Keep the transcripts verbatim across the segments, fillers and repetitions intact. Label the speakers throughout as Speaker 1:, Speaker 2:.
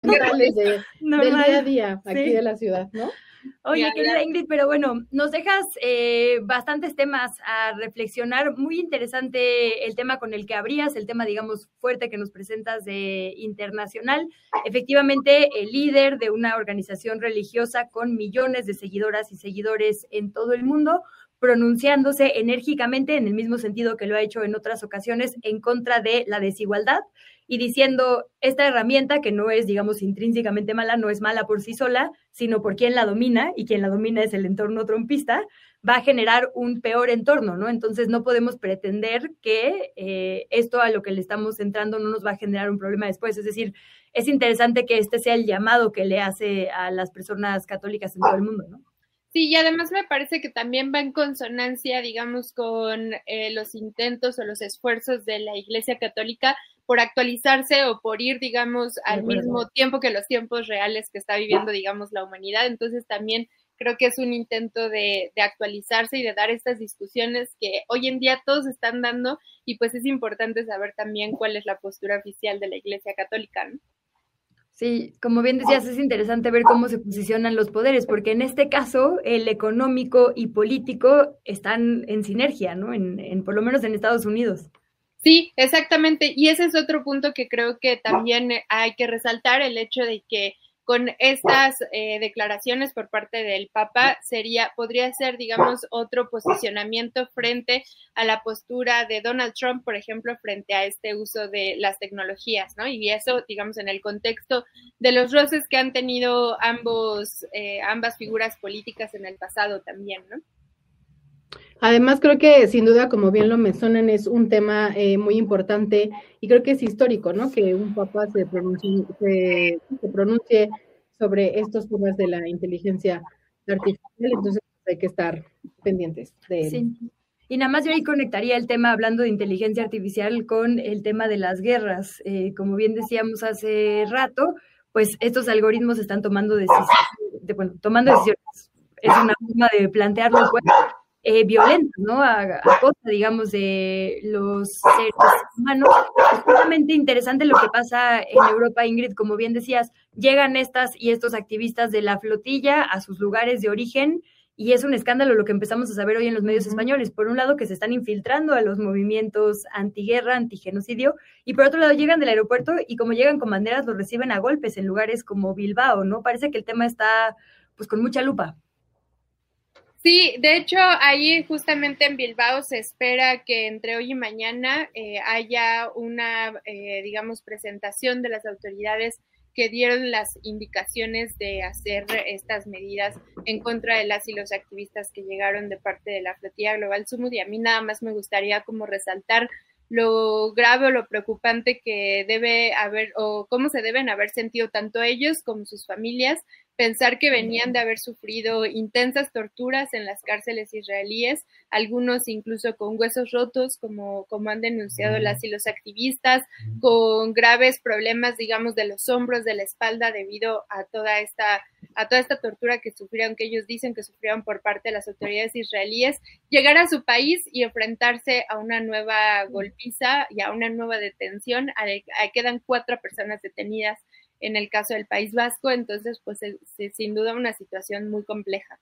Speaker 1: mortales de, del
Speaker 2: Normal.
Speaker 1: día a día aquí
Speaker 2: Sí.
Speaker 1: de la ciudad, ¿no?
Speaker 2: Oye,
Speaker 3: Ya,
Speaker 2: querida Ingrid, pero bueno, nos dejas eh, bastantes temas a reflexionar. Muy interesante el tema con el que abrías, el tema, digamos, fuerte que nos presentas de internacional. Efectivamente, el líder de una organización religiosa con millones de seguidoras y seguidores en todo el mundo, pronunciándose enérgicamente, en el mismo sentido que lo ha hecho en otras ocasiones, en contra de la desigualdad y diciendo, esta herramienta que no es, digamos, intrínsecamente mala, no es mala por sí sola, sino por quien la domina, y quien la domina es el entorno trumpista, va a generar un peor entorno, ¿no? Entonces no podemos pretender que eh, esto a lo que le estamos entrando no nos va a generar un problema después. Es decir, es interesante que este sea el llamado que le hace a las personas católicas en todo el mundo, ¿no?
Speaker 3: Sí, y además me parece que también va en consonancia, digamos, con eh, los intentos o los esfuerzos de la Iglesia Católica por actualizarse o por ir, digamos, al mismo tiempo que los tiempos reales que está viviendo, digamos, la humanidad. Entonces también creo que es un intento de, de actualizarse y de dar estas discusiones que hoy en día todos están dando, y pues es importante saber también cuál es la postura oficial de la Iglesia Católica, ¿no?
Speaker 2: Sí, como bien decías, es interesante ver cómo se posicionan los poderes, porque en este caso el económico y político están en sinergia, ¿no? En, en por lo menos en Estados Unidos.
Speaker 3: Sí, exactamente. Y ese es otro punto que creo que también hay que resaltar, el hecho de que con estas eh, declaraciones por parte del Papa sería, podría ser, digamos, otro posicionamiento frente a la postura de Donald Trump, por ejemplo, frente a este uso de las tecnologías, ¿no? Y eso, digamos, en el contexto de los roces que han tenido ambos, eh, ambas figuras políticas en el pasado también, ¿no?
Speaker 1: Además, creo que sin duda, como bien lo mencionan, es un tema eh, muy importante y creo que es histórico, ¿no? Que un papa se pronuncie, se, se pronuncie sobre estos temas de la inteligencia artificial, entonces hay que estar pendientes de él.
Speaker 2: Sí. Y nada más yo ahí conectaría el tema, hablando de inteligencia artificial, con el tema de las guerras. Eh, como bien decíamos hace rato, pues estos algoritmos están tomando decisiones, de, bueno, tomando decisiones, es una forma de plantearlo, pues, Eh, violento, ¿no? A, a costa, digamos, de los seres humanos. Es sumamente interesante lo que pasa en Europa, Ingrid, como bien decías, llegan estas y estos activistas de la flotilla a sus lugares de origen y es un escándalo lo que empezamos a saber hoy en los medios españoles. Por un lado, que se están infiltrando a los movimientos antiguerra, antigenocidio, y por otro lado llegan del aeropuerto y como llegan con banderas los reciben a golpes en lugares como Bilbao, ¿no? Parece que el tema está pues con mucha lupa.
Speaker 3: Sí, de hecho, ahí justamente en Bilbao se espera que entre hoy y mañana eh, haya una, eh, digamos, presentación de las autoridades que dieron las indicaciones de hacer estas medidas en contra de las y los activistas que llegaron de parte de la Flotilla Global Sumud. Y a mí nada más me gustaría como resaltar lo grave o lo preocupante que debe haber, o cómo se deben haber sentido tanto ellos como sus familias, pensar que venían de haber sufrido intensas torturas en las cárceles israelíes, algunos incluso con huesos rotos, como, como han denunciado las y los activistas, con graves problemas, digamos, de los hombros, de la espalda, debido a toda esta, a toda esta tortura que sufrieron, que ellos dicen que sufrieron por parte de las autoridades israelíes, llegar a su país y enfrentarse a una nueva golpiza y a una nueva detención. Quedan cuatro personas detenidas en el caso del País Vasco, entonces pues es, es sin duda una situación muy compleja.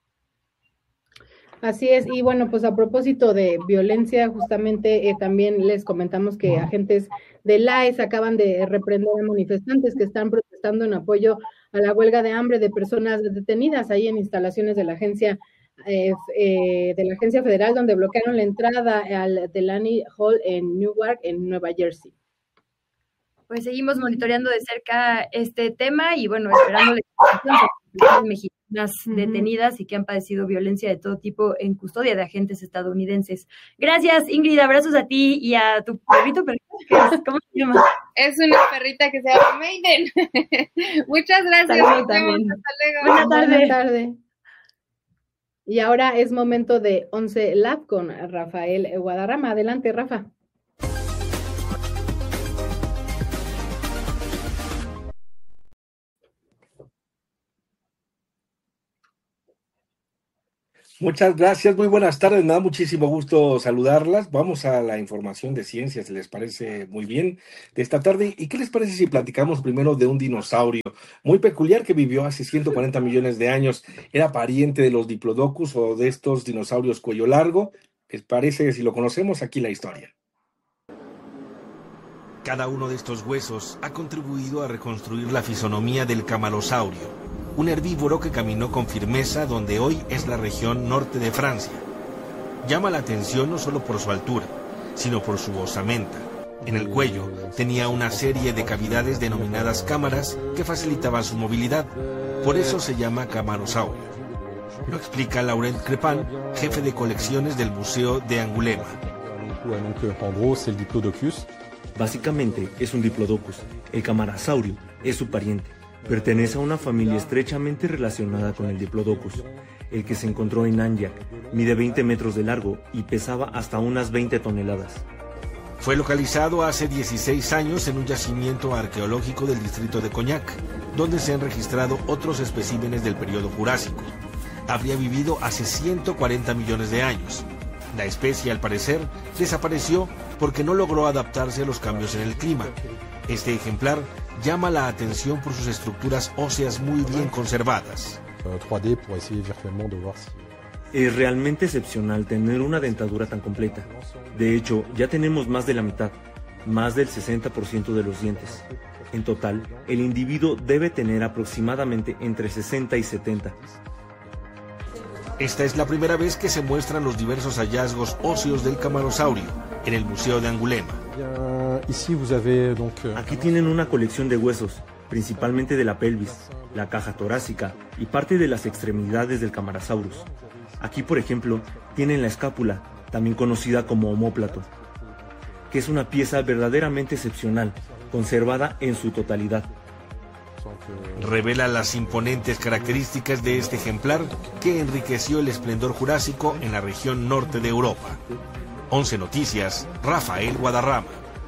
Speaker 1: Así es, y bueno, pues a propósito de violencia, justamente eh, también les comentamos que agentes del A E S acaban de reprender a manifestantes que están protestando en apoyo a la huelga de hambre de personas detenidas ahí en instalaciones de la agencia eh, eh, de la agencia federal, donde bloquearon la entrada al Delaney Hall en Newark, en Nueva Jersey.
Speaker 2: Pues seguimos monitoreando de cerca este tema y bueno, esperando la información de las mexicanas uh-huh. detenidas y que han padecido violencia de todo tipo en custodia de agentes estadounidenses. Gracias, Ingrid, abrazos a ti y a tu perrito, ¿cómo se llama?
Speaker 3: Es una perrita que se llama Maiden. Muchas gracias.
Speaker 1: Salud, también. Hasta luego. Buenas tardes. Buenas tardes. Y ahora es momento de Once Lab con Rafael Guadarrama. Adelante, Rafa.
Speaker 4: Muchas gracias, muy buenas tardes, me da muchísimo gusto saludarlas. Vamos a la información de ciencias, ¿les parece muy bien de esta tarde? ¿Y qué les parece si platicamos primero de un dinosaurio muy peculiar que vivió hace ciento cuarenta millones de años? Era pariente de los diplodocus o de estos dinosaurios cuello largo. ¿Les parece si lo conocemos? Aquí la historia.
Speaker 5: Cada uno de estos huesos ha contribuido a reconstruir la fisonomía del camalosaurio, un herbívoro que caminó con firmeza donde hoy es la región norte de Francia. Llama la atención no solo por su altura, sino por su osamenta. En el cuello tenía una serie de cavidades denominadas cámaras que facilitaban su movilidad. Por eso se llama camalosaurio. Lo explica Laurent Crepin, jefe de colecciones del Museo de Angulema.
Speaker 6: Básicamente es un diplodocus. El camarasaurio es su pariente. Pertenece a una familia estrechamente relacionada con el diplodocus. El que se encontró en Nanyang mide veinte metros de largo y pesaba hasta unas veinte toneladas.
Speaker 5: Fue localizado hace dieciséis años en un yacimiento arqueológico del distrito de Cognac, donde se han registrado otros especímenes del periodo Jurásico. Habría vivido hace ciento cuarenta millones de años. La especie, al parecer, desapareció porque no logró adaptarse a los cambios en el clima. Este ejemplar llama la atención por sus estructuras óseas muy bien conservadas.
Speaker 6: Es realmente excepcional tener una dentadura tan completa. De hecho, ya tenemos más de la mitad, más del sesenta por ciento de los dientes. En total, el individuo debe tener aproximadamente entre sesenta y setenta.
Speaker 5: Esta es la primera vez que se muestran los diversos hallazgos óseos del camalosaurio en el Museo de Angulema.
Speaker 6: Aquí tienen una colección de huesos, principalmente de la pelvis, la caja torácica y parte de las extremidades del Camarasaurus. Aquí, por ejemplo, tienen la escápula, también conocida como omóplato, que es una pieza verdaderamente excepcional, conservada en su totalidad.
Speaker 5: Revela las imponentes características de este ejemplar que enriqueció el esplendor jurásico en la región norte de Europa. once Noticias, Rafael Guadarrama.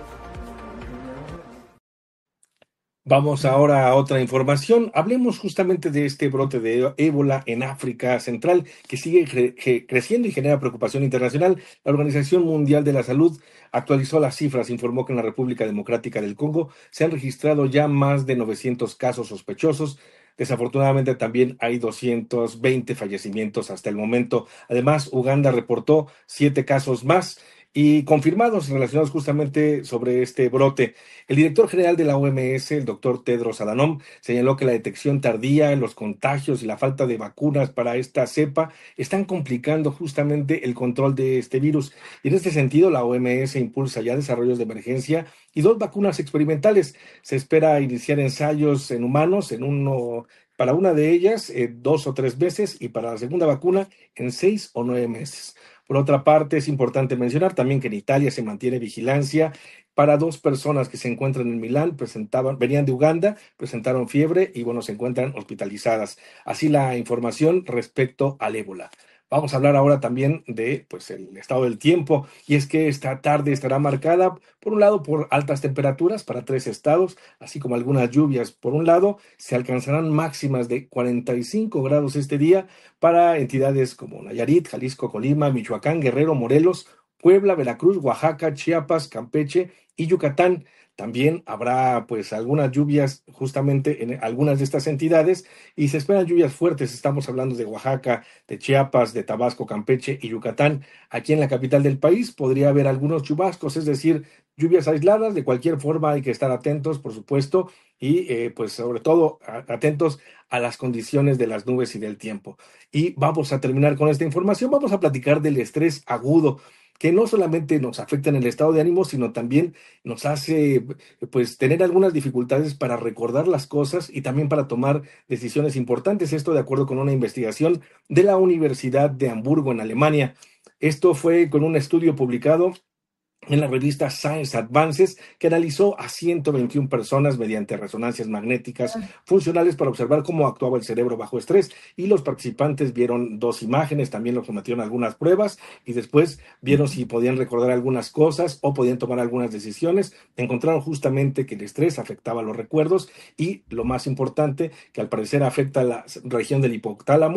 Speaker 4: Vamos ahora a otra información. Hablemos justamente de este brote de ébola en África Central que sigue cre- creciendo y genera preocupación internacional. La Organización Mundial de la Salud actualizó las cifras, informó que en la República Democrática del Congo se han registrado ya más de novecientos casos sospechosos. Desafortunadamente también hay doscientos veinte fallecimientos hasta el momento. Además, Uganda reportó siete casos más y confirmados relacionados justamente sobre este brote. El director general de la O M S, el doctor Tedros Adhanom, señaló que la detección tardía en los contagios y la falta de vacunas para esta cepa están complicando justamente el control de este virus. Y en este sentido, la O M S impulsa ya desarrollos de emergencia y dos vacunas experimentales. Se espera iniciar ensayos en humanos en uno, para una de ellas eh, dos o tres meses y para la segunda vacuna en seis o nueve meses. Por otra parte, es importante mencionar también que en Italia se mantiene vigilancia para dos personas que se encuentran en Milán, presentaban, venían de Uganda, presentaron fiebre y bueno, se encuentran hospitalizadas. Así la información respecto al ébola. Vamos a hablar ahora también de pues, el estado del tiempo, y es que esta tarde estará marcada, por un lado, por altas temperaturas para tres estados, así como algunas lluvias. Por un lado, se alcanzarán máximas de cuarenta y cinco grados este día para entidades como Nayarit, Jalisco, Colima, Michoacán, Guerrero, Morelos, Puebla, Veracruz, Oaxaca, Chiapas, Campeche y Yucatán. También habrá pues algunas lluvias justamente en algunas de estas entidades y se esperan lluvias fuertes. Estamos hablando de Oaxaca, de Chiapas, de Tabasco, Campeche y Yucatán. Aquí en la capital del país podría haber algunos chubascos, es decir, lluvias aisladas. De cualquier forma hay que estar atentos, por supuesto, y eh, pues sobre todo atentos a las condiciones de las nubes y del tiempo. Y vamos a terminar con esta información. Vamos a platicar del estrés agudo, que no solamente nos afecta en el estado de ánimo, sino también nos hace pues tener algunas dificultades para recordar las cosas y también para tomar decisiones importantes. Esto de acuerdo con una investigación de la Universidad de Hamburgo en Alemania. Esto fue con un estudio publicado en la revista Science Advances, que analizó a ciento veintiuna personas mediante resonancias magnéticas funcionales para observar cómo actuaba el cerebro bajo estrés, y los participantes vieron dos imágenes, también los sometieron a algunas pruebas y después vieron si podían recordar algunas cosas o podían tomar algunas decisiones. Encontraron justamente que el estrés afectaba los recuerdos y, lo más importante, que al parecer afecta la región del hipotálamo,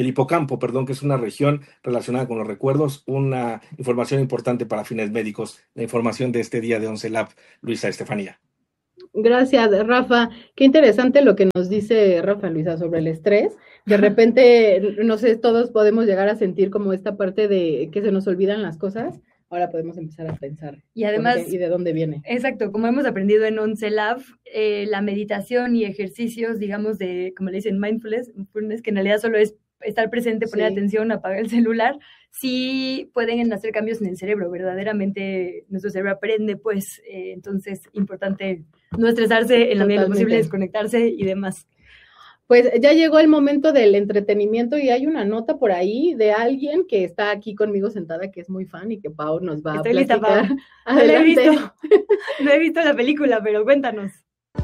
Speaker 4: del hipocampo, perdón, que es una región relacionada con los recuerdos, una información importante para fines médicos, la información de este día de Once Lab, Luisa Estefanía.
Speaker 1: Gracias, Rafa. Qué interesante lo que nos dice Rafa, Luisa, sobre el estrés. De repente, no sé, todos podemos llegar a sentir como esta parte de que se nos olvidan las cosas. Ahora podemos empezar a pensar.
Speaker 2: Y además,
Speaker 1: qué, y de dónde viene.
Speaker 2: Exacto, como hemos aprendido en Once Lab, eh, la meditación y ejercicios, digamos, de, como le dicen, mindfulness, que en realidad solo es estar presente, poner sí. atención, apagar el celular, sí pueden hacer cambios en el cerebro. Verdaderamente nuestro cerebro aprende, pues, eh, entonces, importante no estresarse en la medida de lo posible, desconectarse y demás.
Speaker 1: Pues ya llegó el momento del entretenimiento y hay una nota por ahí de alguien que está aquí conmigo sentada, que es muy fan y que Pau nos va
Speaker 2: Estoy
Speaker 1: a platicar.
Speaker 2: Lista, Pau. No la he visto. No he visto la película, pero cuéntanos.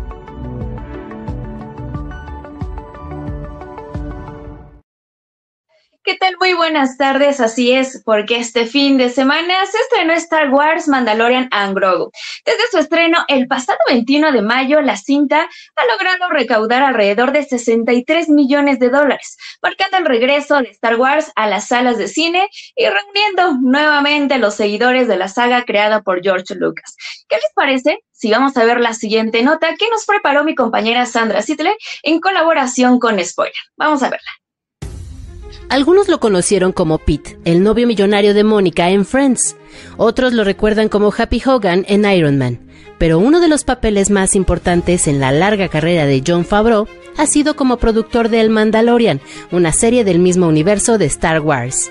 Speaker 7: ¿Qué tal? Muy buenas tardes, así es, porque este fin de semana se estrenó Star Wars Mandalorian and Grogu. Desde su estreno el pasado veintiuno de mayo, la cinta ha logrado recaudar alrededor de sesenta y tres millones de dólares, marcando el regreso de Star Wars a las salas de cine y reuniendo nuevamente a los seguidores de la saga creada por George Lucas. ¿Qué les parece? Si vamos a ver la siguiente nota que nos preparó mi compañera Sandra Sitle en colaboración con Spoiler. Vamos a verla.
Speaker 8: Algunos lo conocieron como Pete, el novio millonario de Mónica en Friends. Otros lo recuerdan como Happy Hogan en Iron Man. Pero uno de los papeles más importantes en la larga carrera de Jon Favreau ha sido como productor de El Mandalorian, una serie del mismo universo de Star Wars.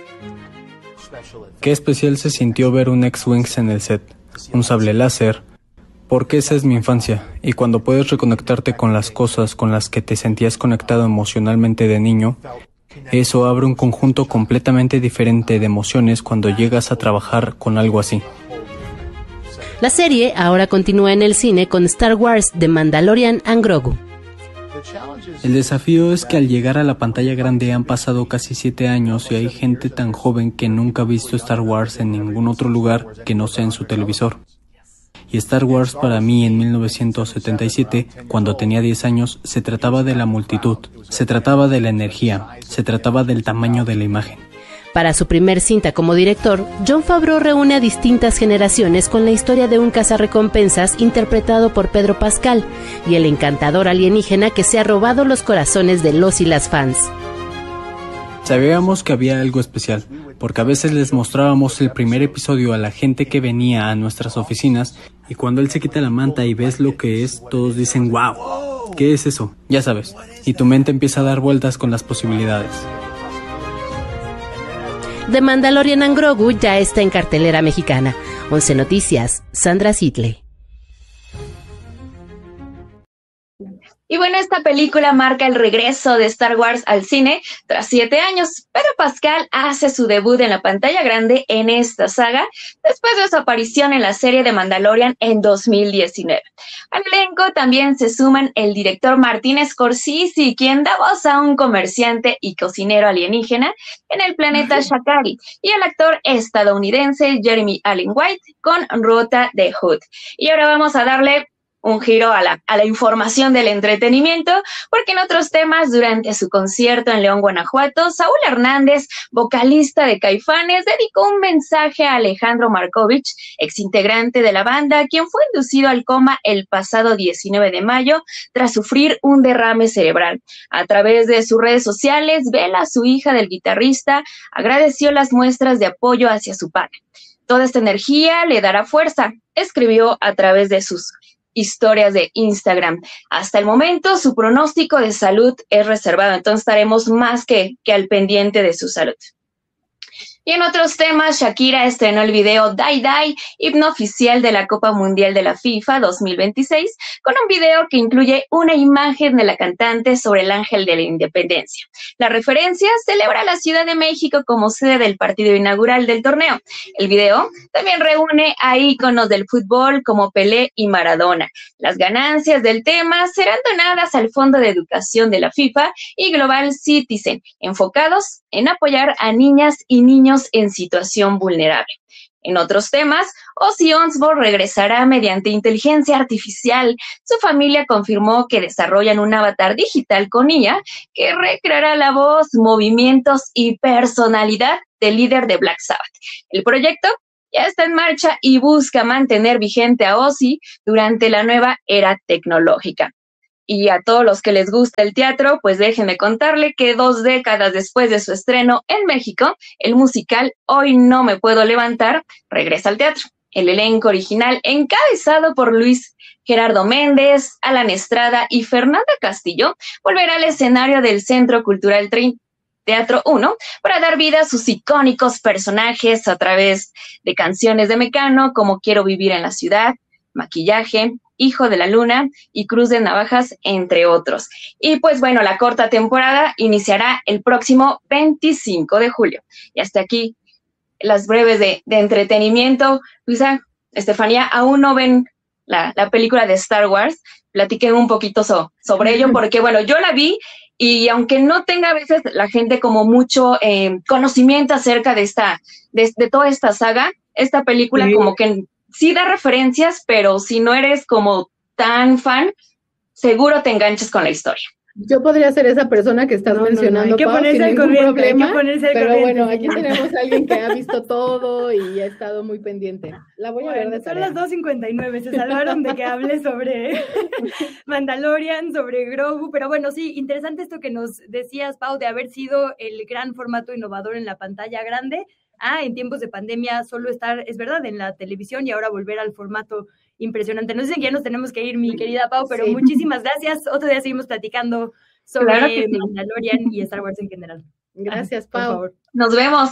Speaker 9: Qué especial se sintió ver un X-Wings en el set, un sable láser, porque esa es mi infancia, y cuando puedes reconectarte con las cosas con las que te sentías conectado emocionalmente de niño, eso abre un conjunto completamente diferente de emociones cuando llegas a trabajar con algo así.
Speaker 8: La serie ahora continúa en el cine con Star Wars The Mandalorian and Grogu.
Speaker 9: El desafío es que al llegar a la pantalla grande han pasado casi siete años y hay gente tan joven que nunca ha visto Star Wars en ningún otro lugar que no sea en su televisor. Y Star Wars para mí en mil novecientos setenta y siete, cuando tenía diez años, se trataba de la multitud, se trataba de la energía, se trataba del tamaño de la imagen.
Speaker 8: Para su primer cinta como director, Jon Favreau reúne a distintas generaciones con la historia de un cazarrecompensas interpretado por Pedro Pascal y el encantador alienígena que se ha robado los corazones de los y las fans.
Speaker 9: Sabíamos que había algo especial, porque a veces les mostrábamos el primer episodio a la gente que venía a nuestras oficinas y cuando él se quita la manta y ves lo que es, todos dicen ¡wow! ¿Qué es eso? Ya sabes, y tu mente empieza a dar vueltas con las posibilidades.
Speaker 8: The Mandalorian and Grogu ya está en cartelera mexicana. Once Noticias, Sandra Sitle.
Speaker 7: Y bueno, esta película marca el regreso de Star Wars al cine tras siete años. Pedro Pascal hace su debut en la pantalla grande en esta saga después de su aparición en la serie de Mandalorian en dos mil diecinueve. Al elenco también se suman el director Martin Scorsese, quien da voz a un comerciante y cocinero alienígena en el planeta Shakari, y el actor estadounidense Jeremy Allen White con Rota de Hood. Y ahora vamos a darle un giro a la, a la información del entretenimiento, porque en otros temas, durante su concierto en León, Guanajuato, Saúl Hernández, vocalista de Caifanes, dedicó un mensaje a Alejandro Markovich, exintegrante de la banda, quien fue inducido al coma el pasado diecinueve de mayo tras sufrir un derrame cerebral. A través de sus redes sociales, Bela, su hija del guitarrista, agradeció las muestras de apoyo hacia su padre. Toda esta energía le dará fuerza, escribió a través de sus historias de Instagram. Hasta el momento, su pronóstico de salud es reservado, entonces estaremos más que, que al pendiente de su salud. Y en otros temas, Shakira estrenó el video Die Die, himno oficial de la Copa Mundial de la FIFA dos mil veintiséis, con un video que incluye una imagen de la cantante sobre el ángel de la independencia. La referencia celebra la Ciudad de México como sede del partido inaugural del torneo. El video también reúne a íconos del fútbol como Pelé y Maradona. Las ganancias del tema serán donadas al Fondo de Educación de la FIFA y Global Citizen, enfocados en apoyar a niñas y niños en situación vulnerable. En otros temas, Ozzy Osbourne regresará mediante inteligencia artificial. Su familia confirmó que desarrollan un avatar digital con I A que recreará la voz, movimientos y personalidad del líder de Black Sabbath. El proyecto ya está en marcha y busca mantener vigente a Ozzy durante la nueva era tecnológica. Y a todos los que les gusta el teatro, pues déjenme contarle que dos décadas después de su estreno en México, el musical Hoy no me puedo levantar regresa al teatro. El elenco original, encabezado por Luis Gerardo Méndez, Alan Estrada y Fernanda Castillo, volverá al escenario del Centro Cultural Teatro uno para dar vida a sus icónicos personajes a través de canciones de Mecano como Quiero vivir en la ciudad, Maquillaje, Hijo de la Luna y Cruz de Navajas, entre otros. Y pues bueno, la corta temporada iniciará el próximo veinticinco de julio. Y hasta aquí las breves de, de entretenimiento. Luisa, Estefanía, ¿aún no ven la, la película de Star Wars? Platiquen un poquito so, sobre ello, porque bueno, yo la vi y aunque no tenga a veces la gente como mucho eh, conocimiento acerca de esta, de, de toda esta saga, esta película sí. como que sí da referencias, pero si no eres como tan fan, seguro te enganchas con la historia.
Speaker 1: Yo podría ser esa persona que estás no, mencionando, no, no. Hay que Pau,
Speaker 2: ponerse
Speaker 1: sin
Speaker 2: al
Speaker 1: ningún
Speaker 2: corriente,
Speaker 1: problema,
Speaker 2: hay que ponerse al
Speaker 1: pero
Speaker 2: corriente,
Speaker 1: bueno, aquí
Speaker 2: señora.
Speaker 1: tenemos a alguien que ha visto todo y ha estado muy pendiente. La voy a
Speaker 2: bueno,
Speaker 1: ver de
Speaker 2: son
Speaker 1: tarea.
Speaker 2: las dos cincuenta y nueve, se salvaron de que hable sobre Mandalorian, sobre Grogu, pero bueno, sí, interesante esto que nos decías, Pau, de haber sido el gran formato innovador en la pantalla grande. Ah, en tiempos de pandemia solo estar, es verdad, en la televisión y ahora volver al formato impresionante. No sé si ya nos tenemos que ir, mi querida Pau, pero sí. muchísimas gracias. Otro día seguimos platicando sobre claro sí. Mandalorian y Star Wars en general.
Speaker 1: Gracias, Pau. Por favor.
Speaker 7: Nos vemos.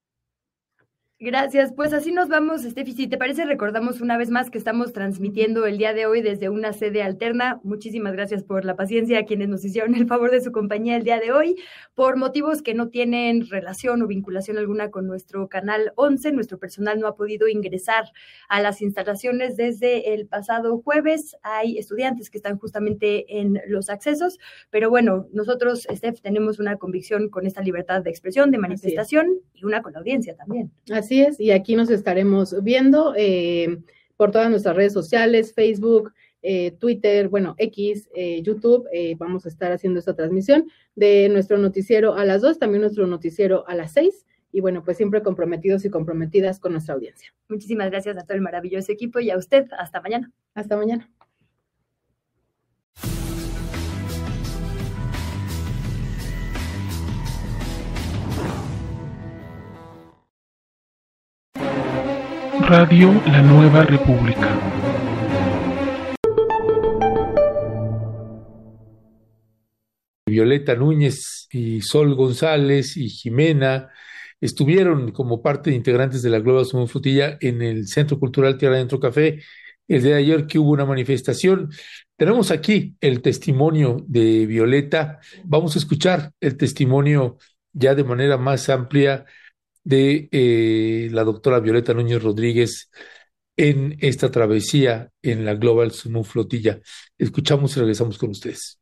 Speaker 2: Gracias, pues así nos vamos, Estefi. Si te parece, recordamos una vez más que estamos transmitiendo el día de hoy desde una sede alterna. Muchísimas gracias por la paciencia a quienes nos hicieron el favor de su compañía el día de hoy. Por motivos que no tienen relación o vinculación alguna con nuestro canal once, nuestro personal no ha podido ingresar a las instalaciones desde el pasado jueves. Hay estudiantes que están justamente en los accesos, pero bueno, nosotros, Estef, tenemos una convicción con esta libertad de expresión, de manifestación y una con la audiencia también.
Speaker 1: Así Así es, y aquí nos estaremos viendo eh, por todas nuestras redes sociales, Facebook, eh, Twitter, bueno, X, eh, YouTube. Eh, vamos a estar haciendo esta transmisión de nuestro noticiero a las dos, también nuestro noticiero a las seis, y bueno, pues siempre comprometidos y comprometidas con nuestra audiencia.
Speaker 2: Muchísimas gracias a todo el maravilloso equipo y a usted. Hasta mañana.
Speaker 1: Hasta mañana.
Speaker 10: Radio La Nueva República.
Speaker 11: Violeta Núñez y Sol González y Jimena estuvieron como parte de integrantes de la Global Sumo Flotilla en el Centro Cultural Tierra Adentro Café el día de ayer, que hubo una manifestación. Tenemos aquí el testimonio de Violeta. Vamos a escuchar el testimonio ya de manera más amplia de eh, la doctora Violeta Núñez Rodríguez en esta travesía en la Global Sumo Flotilla. Escuchamos y regresamos con ustedes.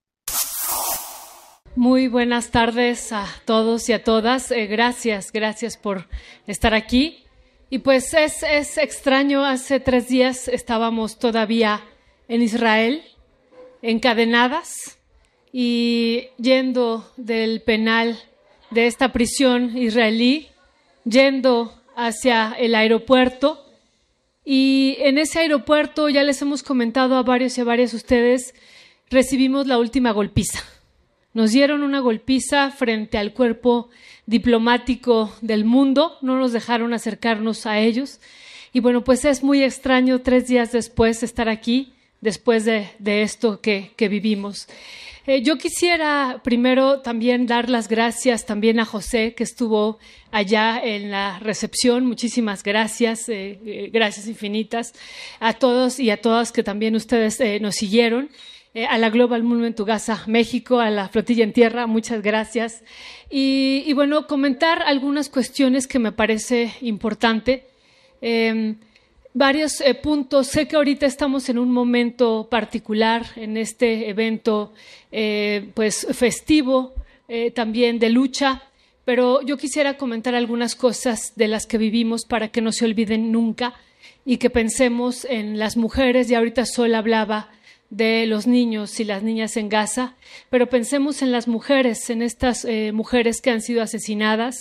Speaker 12: Muy buenas tardes a todos y a todas. Eh, gracias, gracias por estar aquí. Y pues es, es extraño, hace tres días estábamos todavía en Israel, encadenadas y yendo del penal de esta prisión israelí, yendo hacia el aeropuerto, y en ese aeropuerto, ya les hemos comentado a varios y a varias de ustedes, recibimos la última golpiza. Nos dieron una golpiza frente al cuerpo diplomático del mundo, no nos dejaron acercarnos a ellos, y bueno, pues es muy extraño tres días después estar aquí, después de, de esto que, que vivimos. Eh, yo quisiera primero también dar las gracias también a José, que estuvo allá en la recepción. Muchísimas gracias, eh, eh, gracias infinitas a todos y a todas que también ustedes eh, nos siguieron. Eh, a la Global Movement to Gaza México, a la Flotilla en Tierra, muchas gracias. Y, y bueno, comentar algunas cuestiones que me parece importante. Eh, Varios eh, puntos. Sé que ahorita estamos en un momento particular en este evento, eh, pues festivo, eh, también de lucha, pero yo quisiera comentar algunas cosas de las que vivimos para que no se olviden nunca y que pensemos en las mujeres. Y ahorita Sol hablaba de los niños y las niñas en Gaza, pero pensemos en las mujeres, en estas eh, mujeres que han sido asesinadas.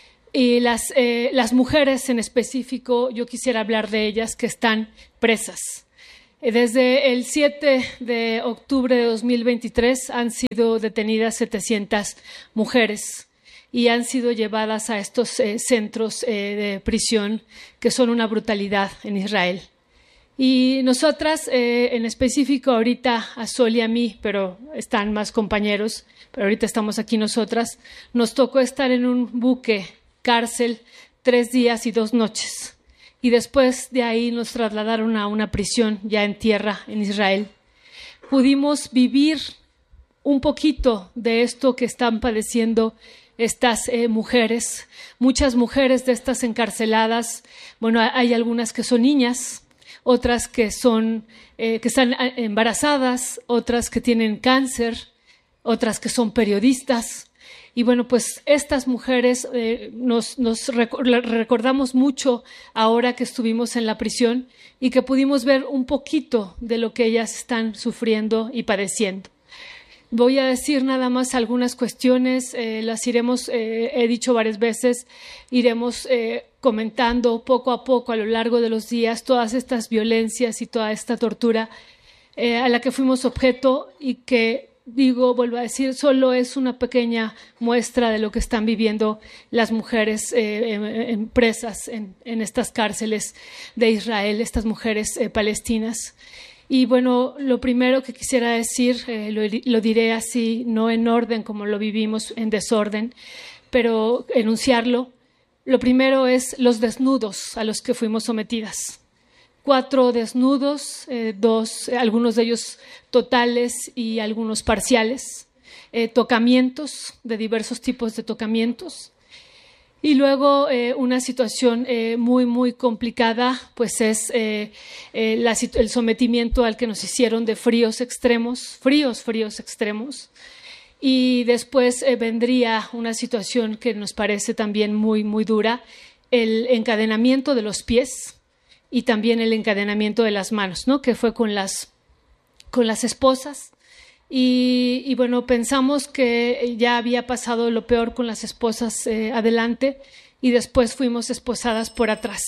Speaker 12: Y las, eh, las mujeres en específico, yo quisiera hablar de ellas que están presas. Desde el siete de octubre de dos mil veintitrés han sido detenidas setecientas mujeres y han sido llevadas a estos eh, centros eh, de prisión que son una brutalidad en Israel. Y nosotras, eh, en específico ahorita a Sol y a mí, pero están más compañeros, pero ahorita estamos aquí nosotras, nos tocó estar en un buque cárcel tres días y dos noches. Y después de ahí nos trasladaron a una prisión ya en tierra, en Israel. Pudimos vivir un poquito de esto que están padeciendo estas eh, mujeres. Muchas mujeres de estas encarceladas, bueno, hay algunas que son niñas, otras que son, eh, que están embarazadas, otras que tienen cáncer, otras que son periodistas. Y bueno, pues estas mujeres eh, nos, nos recordamos mucho ahora que estuvimos en la prisión y que pudimos ver un poquito de lo que ellas están sufriendo y padeciendo. Voy a decir nada más algunas cuestiones, eh, las iremos, eh, he dicho varias veces, iremos eh, comentando poco a poco a lo largo de los días todas estas violencias y toda esta tortura eh, a la que fuimos objeto y que, digo, vuelvo a decir, solo es una pequeña muestra de lo que están viviendo las mujeres eh, en, presas en, en estas cárceles de Israel, estas mujeres eh, palestinas. Y bueno, lo primero que quisiera decir, eh, lo, lo diré así, no en orden como lo vivimos, en desorden, pero enunciarlo. Lo primero es los desnudos a los que fuimos sometidas. Cuatro desnudos, eh, dos, algunos de ellos totales y algunos parciales, eh, tocamientos, de diversos tipos de tocamientos. Y luego eh, una situación eh, muy, muy complicada, pues es eh, eh, la, el sometimiento al que nos hicieron de fríos extremos, fríos, fríos extremos. Y después eh, vendría una situación que nos parece también muy, muy dura, el encadenamiento de los pies y también el encadenamiento de las manos, ¿no? Que fue con las, con las esposas. Y, y bueno, pensamos que ya había pasado lo peor con las esposas eh, adelante y después fuimos esposadas por atrás.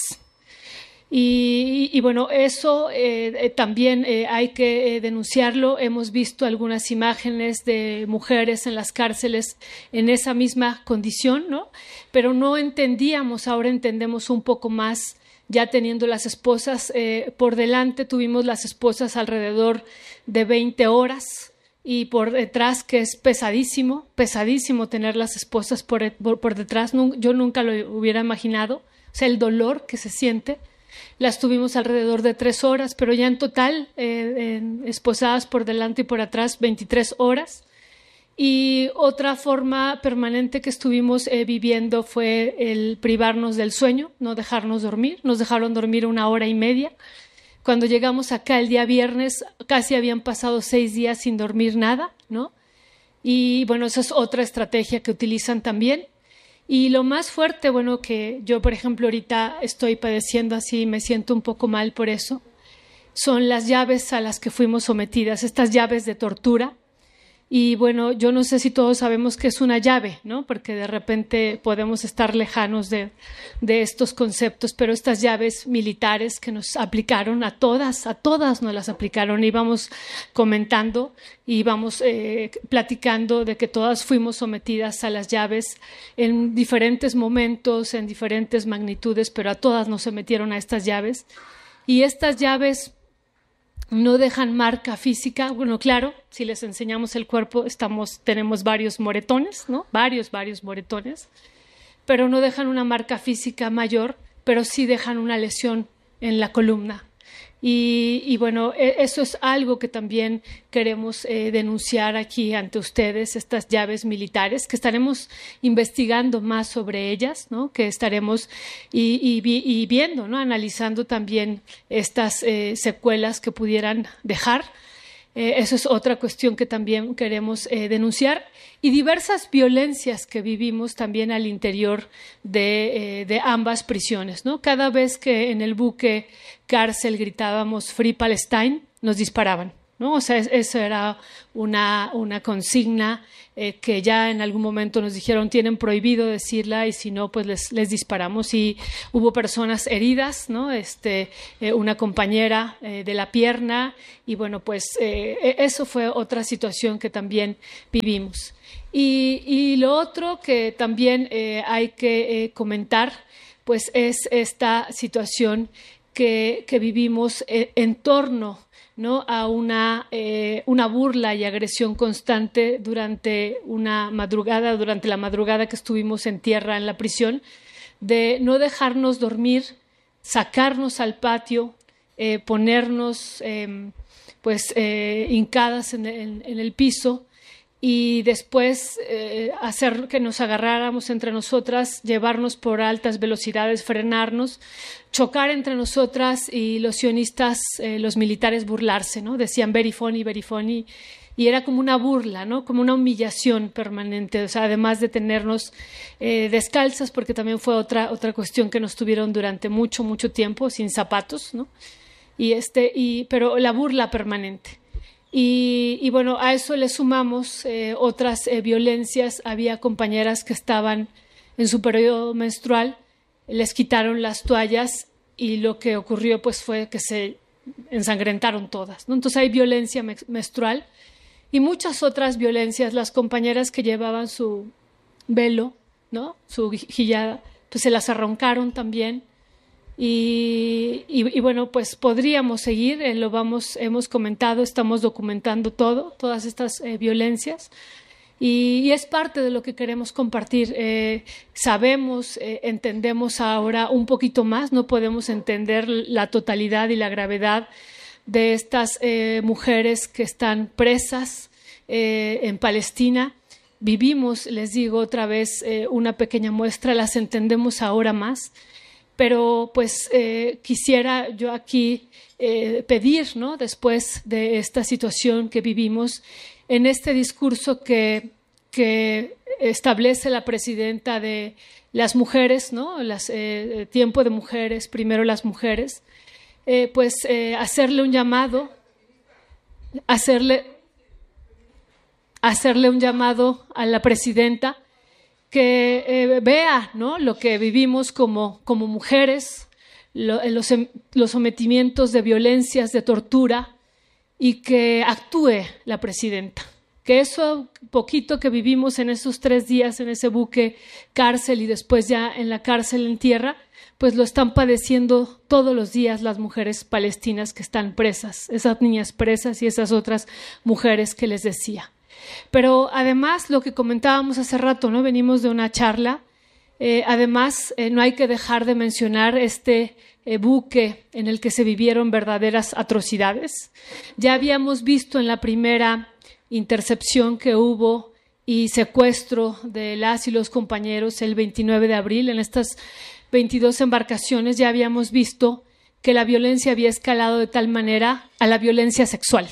Speaker 12: Y, y, y bueno, eso eh, eh, también eh, hay que eh, denunciarlo. Hemos visto algunas imágenes de mujeres en las cárceles en esa misma condición, ¿no? Pero no entendíamos, ahora entendemos un poco más. Ya teniendo las esposas eh, por delante, tuvimos las esposas alrededor de veinte horas y por detrás, que es pesadísimo, pesadísimo tener las esposas por, por, por detrás. No, yo nunca lo hubiera imaginado, o sea, el dolor que se siente. Las tuvimos alrededor de tres horas, pero ya en total, eh, en, esposadas por delante y por atrás, veintitrés horas. Y otra forma permanente que estuvimos eh, viviendo fue el privarnos del sueño, no dejarnos dormir. Nos dejaron dormir una hora y media. Cuando llegamos acá el día viernes, casi habían pasado seis días sin dormir nada, ¿no? Y bueno, esa es otra estrategia que utilizan también. Y lo más fuerte, bueno, que yo, por ejemplo, ahorita estoy padeciendo así, me siento un poco mal por eso, son las llaves a las que fuimos sometidas, estas llaves de tortura. Y bueno, yo no sé si todos sabemos qué es una llave, ¿no? Porque de repente podemos estar lejanos de, de estos conceptos, pero estas llaves militares que nos aplicaron a todas, a todas nos las aplicaron. Íbamos comentando y íbamos eh, platicando de que todas fuimos sometidas a las llaves en diferentes momentos, en diferentes magnitudes, pero a todas nos sometieron a estas llaves. Y estas llaves no dejan marca física. Bueno, claro, si les enseñamos el cuerpo, estamos, tenemos varios moretones, ¿no? Varios, varios moretones, pero no dejan una marca física mayor, pero sí dejan una lesión en la columna. Y, y bueno, eso es algo que también queremos eh, denunciar aquí ante ustedes, estas llaves militares, que estaremos investigando más sobre ellas, ¿no? Que estaremos y, y, y viendo, ¿no? Analizando también estas eh, secuelas que pudieran dejar. Eh, eso es otra cuestión que también queremos eh, denunciar, y diversas violencias que vivimos también al interior de, eh, de ambas prisiones, ¿no? Cada vez que en el buque cárcel gritábamos Free Palestine, nos disparaban, ¿no? O sea, eso era una, una consigna eh, que ya en algún momento nos dijeron tienen prohibido decirla y si no, pues les, les disparamos. Y hubo personas heridas, ¿no? Este, eh, una compañera eh, de la pierna, y bueno, pues eh, eso fue otra situación que también vivimos. Y, y lo otro que también eh, hay que eh, comentar, pues es esta situación que, que vivimos eh, en torno, ¿no? a una, eh, una burla y agresión constante durante una madrugada, durante la madrugada que estuvimos en tierra en la prisión, de no dejarnos dormir, sacarnos al patio, eh, ponernos eh, pues eh, hincadas en, en, en el piso, y después eh, hacer que nos agarráramos entre nosotras, llevarnos por altas velocidades, frenarnos, chocar entre nosotras y los sionistas, eh, los militares burlarse, ¿no? Decían very funny, very funny, y era como una burla, ¿no? Como una humillación permanente, o sea, además de tenernos eh, descalzas, porque también fue otra, otra cuestión que nos tuvieron durante mucho, mucho tiempo, sin zapatos, ¿no? Y este, y, pero la burla permanente. Y, y bueno, a eso le sumamos eh, otras eh, violencias. Había compañeras que estaban en su periodo menstrual, les quitaron las toallas y lo que ocurrió pues fue que se ensangrentaron todas, ¿no? Entonces hay violencia me- menstrual y muchas otras violencias. Las compañeras que llevaban su velo, ¿no? Su hijada, pues se las arrancaron también. Y, y, y bueno, pues podríamos seguir, eh, lo vamos, hemos comentado, estamos documentando todo, todas estas eh, violencias, y, y es parte de lo que queremos compartir. Eh, sabemos, eh, entendemos ahora un poquito más, no podemos entender la totalidad y la gravedad de estas eh, mujeres que están presas eh, en Palestina. Vivimos, les digo otra vez, eh, una pequeña muestra, las entendemos ahora más. Pero pues eh, quisiera yo aquí eh, pedir, ¿no? Después de esta situación que vivimos, en este discurso que, que establece la presidenta de las mujeres, ¿no? Las, eh, tiempo de mujeres, primero las mujeres, eh, pues eh, hacerle un llamado, hacerle, hacerle un llamado a la presidenta que eh, vea, ¿no? Lo que vivimos como, como mujeres, lo, los, los sometimientos de violencias, de tortura, y que actúe la presidenta. Que eso poquito que vivimos en esos tres días en ese buque cárcel y después ya en la cárcel en tierra, pues lo están padeciendo todos los días las mujeres palestinas que están presas, esas niñas presas y esas otras mujeres que les decía. Pero además, lo que comentábamos hace rato, ¿no? Venimos de una charla. Eh, además, eh, no hay que dejar de mencionar este eh, buque en el que se vivieron verdaderas atrocidades. Ya habíamos visto en la primera intercepción que hubo y secuestro de las y los compañeros el veintinueve de abril, en estas veintidós embarcaciones, ya habíamos visto que la violencia había escalado de tal manera a la violencia sexual.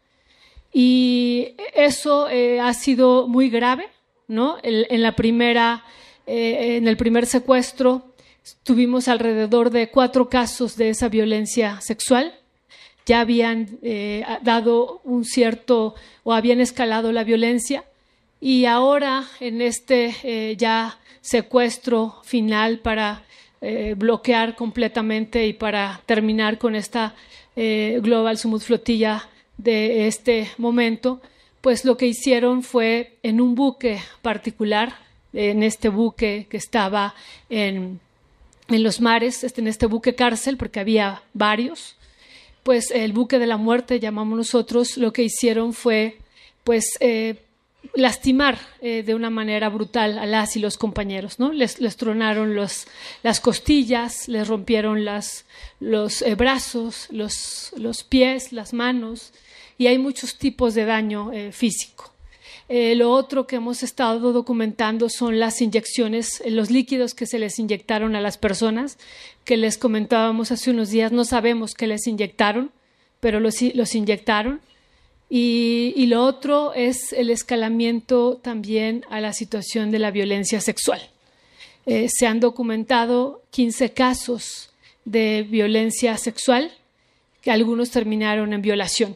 Speaker 12: Y eso eh, ha sido muy grave, ¿no? En, en la primera, eh, en el primer secuestro tuvimos alrededor de cuatro casos de esa violencia sexual. Ya habían eh, dado un cierto o habían escalado la violencia, y ahora en este eh, ya secuestro final para eh, bloquear completamente y para terminar con esta eh, Global Sumut Flotilla de este momento, pues lo que hicieron fue en un buque particular, en este buque que estaba en, en los mares, en este buque cárcel, porque había varios, pues el buque de la muerte, llamamos nosotros, lo que hicieron fue pues eh, lastimar eh, de una manera brutal a las y los compañeros, ¿no? Les, les tronaron los, las costillas, les rompieron las, los eh, brazos, los, los pies, las manos, y hay muchos tipos de daño eh, físico. Eh, lo otro que hemos estado documentando son las inyecciones, eh, los líquidos que se les inyectaron a las personas, que les comentábamos hace unos días. No sabemos qué les inyectaron, pero los, los inyectaron. Y, y lo otro es el escalamiento también a la situación de la violencia sexual. Eh, se han documentado quince casos de violencia sexual, que algunos terminaron en violación.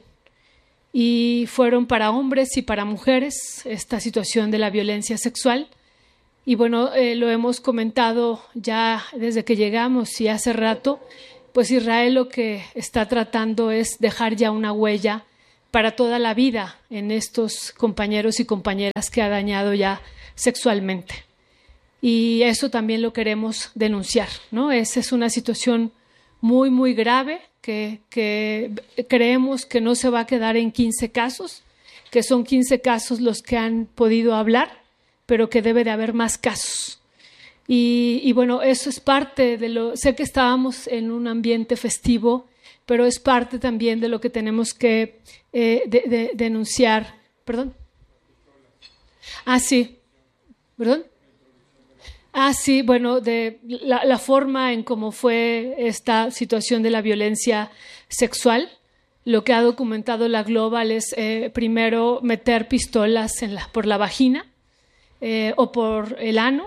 Speaker 12: Y fueron para hombres y para mujeres esta situación de la violencia sexual. Y bueno, eh, lo hemos comentado ya desde que llegamos y hace rato, pues Israel lo que está tratando es dejar ya una huella para toda la vida en estos compañeros y compañeras que ha dañado ya sexualmente. Y eso también lo queremos denunciar, ¿no? Esa es una situación muy, muy grave que, que creemos que no se va a quedar en quince casos, que son quince casos los que han podido hablar, pero que debe de haber más casos. Y, y bueno, eso es parte de lo... Sé que estábamos en un ambiente festivo, pero es parte también de lo que tenemos que eh, de, de, denunciar. ¿Perdón? Ah, sí. ¿Perdón? Ah, sí, bueno, de la, la forma en cómo fue esta situación de la violencia sexual. Lo que ha documentado la Global es eh, primero meter pistolas en la, por la vagina eh, o por el ano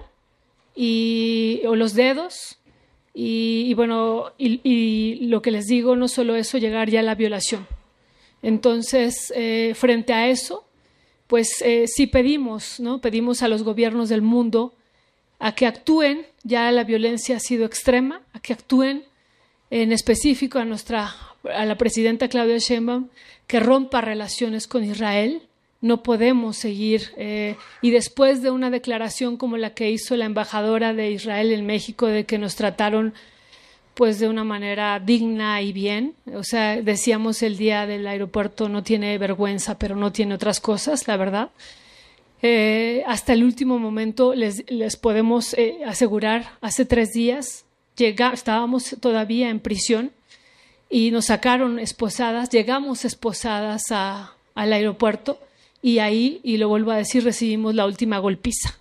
Speaker 12: y, o los dedos. Y, y bueno, y, y lo que les digo, no solo eso, llegar ya a la violación. Entonces, eh, frente a eso, pues eh, sí pedimos, ¿no? Pedimos a los gobiernos del mundo a que actúen, ya la violencia ha sido extrema, a que actúen, en específico a nuestra, a la presidenta Claudia Sheinbaum, que rompa relaciones con Israel. No podemos seguir, eh, y después de una declaración como la que hizo la embajadora de Israel en México, de que nos trataron pues de una manera digna y bien, o sea, decíamos el día del aeropuerto, no tiene vergüenza, pero no tiene otras cosas, la verdad. Eh, hasta el último momento les, les podemos eh, asegurar, hace tres días llega, estábamos todavía en prisión y nos sacaron esposadas, llegamos esposadas a, al aeropuerto. Y ahí, y lo vuelvo a decir, recibimos la última golpiza.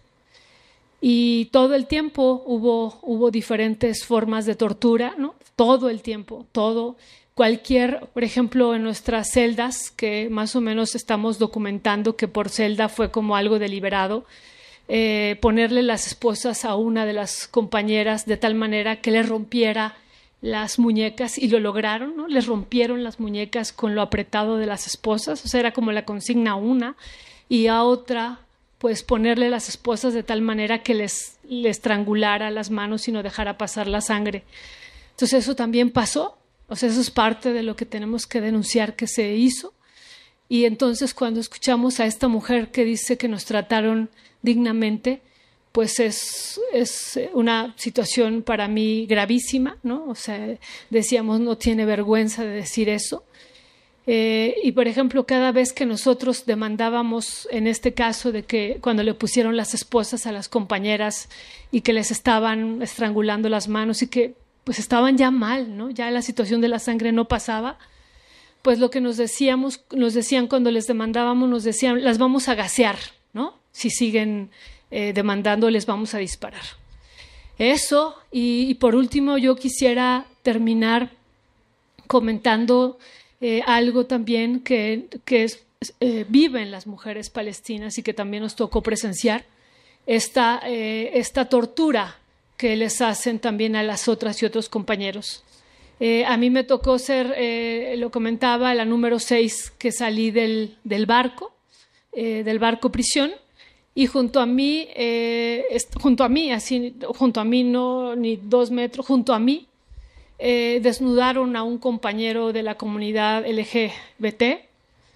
Speaker 12: Y todo el tiempo hubo, hubo diferentes formas de tortura, ¿no? Todo el tiempo, todo. Cualquier, por ejemplo, en nuestras celdas, que más o menos estamos documentando que por celda fue como algo deliberado, eh, ponerle las esposas a una de las compañeras de tal manera que le rompiera las muñecas, y lo lograron, ¿no? Les rompieron las muñecas con lo apretado de las esposas, o sea, era como la consigna a una, y a otra, pues ponerle las esposas de tal manera que les, les estrangulara las manos y no dejara pasar la sangre. Entonces eso también pasó, o sea, eso es parte de lo que tenemos que denunciar que se hizo. Y entonces cuando escuchamos a esta mujer que dice que nos trataron dignamente, pues es, es una situación para mí gravísima, ¿no? O sea, decíamos, no tiene vergüenza de decir eso. Eh, y, por ejemplo, cada vez que nosotros demandábamos, en este caso, de que cuando le pusieron las esposas a las compañeras y que les estaban estrangulando las manos y que pues estaban ya mal, ¿no? Ya la situación de la sangre no pasaba, pues lo que nos decíamos, nos decían cuando les demandábamos, nos decían, las vamos a gasear, ¿no? Si siguen Eh, demandando, les vamos a disparar. Eso, y, y por último yo quisiera terminar comentando eh, algo también que, que es, eh, viven las mujeres palestinas y que también nos tocó presenciar, esta, eh, esta tortura que les hacen también a las otras y otros compañeros. Eh, a mí me tocó ser, eh, lo comentaba, la número seis que salí del, del barco, eh, del barco prisión. Y junto a mí, eh, junto a mí, así, junto a mí, no ni dos metros, junto a mí, eh, desnudaron a un compañero de la comunidad L G B T